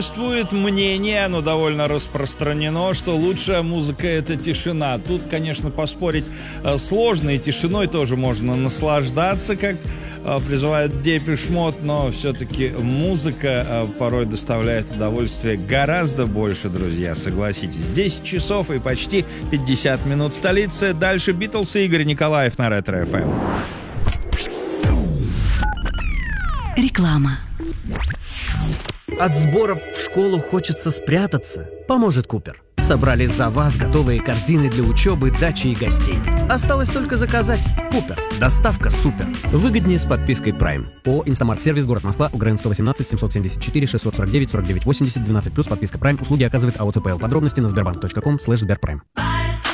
Существует мнение, оно довольно распространено, что лучшая музыка — это тишина. Тут, конечно, поспорить сложно, и тишиной тоже можно наслаждаться, как призывает Depeche Mode, но все-таки музыка порой доставляет удовольствие гораздо больше, друзья, согласитесь. 10 часов и почти 50 минут в столице. Дальше Битлз и Игорь Николаев на Ретро-ФМ. Реклама. От сборов в школу хочется спрятаться. Поможет Купер. Собрали за вас готовые корзины для учебы, дачи и гостей. Осталось только заказать. Купер. Доставка супер. Выгоднее с подпиской Prime. ООО «Инстамарт-сервис», город Москва, Украинского, 18, 774, 649, 49, 80, 12+, подписка Prime. Услуги оказывает АО «ЦПЛ». Подробности на sberbank.com/sberprime.